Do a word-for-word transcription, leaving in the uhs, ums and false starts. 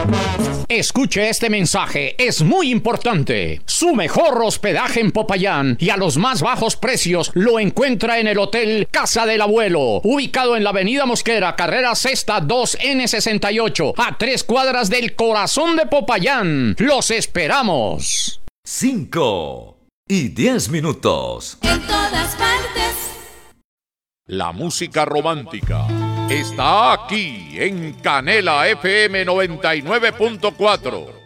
Escuche este mensaje, es muy importante. Su mejor hospedaje en Popayán y a los más bajos precios lo encuentra en el Hotel Casa del Abuelo, ubicado en la Avenida Mosquera, carrera sexta dos ene sesenta y ocho, a tres cuadras del corazón de Popayán. ¡Los esperamos! Cinco y diez minutos. En todas partes. La música romántica está aquí en Canela F M noventa y nueve punto cuatro.